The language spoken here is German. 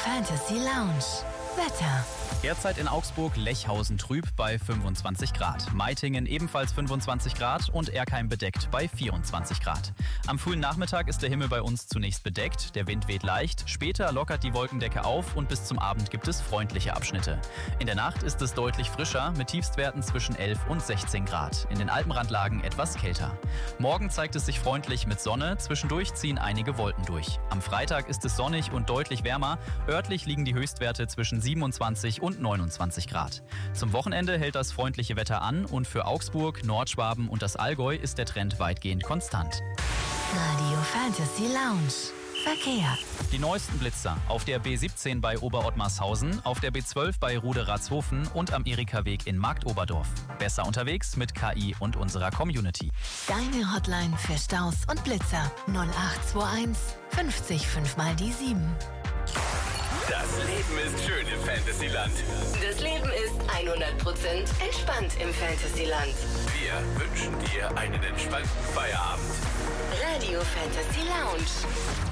Fantasy Lounge. Wetter. Derzeit in Augsburg Lechhausen trüb bei 25 Grad. Meitingen ebenfalls 25 Grad und Erkheim bedeckt bei 24 Grad. Am frühen Nachmittag ist der Himmel bei uns zunächst bedeckt, der Wind weht leicht, später lockert die Wolkendecke auf und bis zum Abend gibt es freundliche Abschnitte. In der Nacht ist es deutlich frischer mit Tiefstwerten zwischen 11 und 16 Grad. In den Alpenrandlagen etwas kälter. Morgen zeigt es sich freundlich mit Sonne, zwischendurch ziehen einige Wolken durch. Am Freitag ist es sonnig und deutlich wärmer. Örtlich liegen die Höchstwerte zwischen 27 und 29 Grad. Zum Wochenende hält das freundliche Wetter an und für Augsburg, Nordschwaben und das Allgäu ist der Trend weitgehend konstant. Radio Fantasy Lounge. Verkehr. Die neuesten Blitzer auf der B17 bei Oberottmarshausen, auf der B12 bei Ruderatshofen und am Erika-Weg in Marktoberdorf. Besser unterwegs mit KI und unserer Community. Deine Hotline für Staus und Blitzer 0821 50 5 mal die 7. Das Leben ist schön im Fantasyland. Das Leben ist 100% entspannt im Fantasyland. Wir wünschen dir einen entspannten Feierabend. Radio Fantasy Lounge.